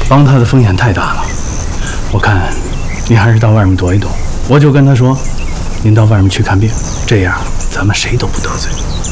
帮他的风险太大了。我看你还是到外面躲一躲。我就跟他说，您到外面去看病，这样咱们谁都不得罪。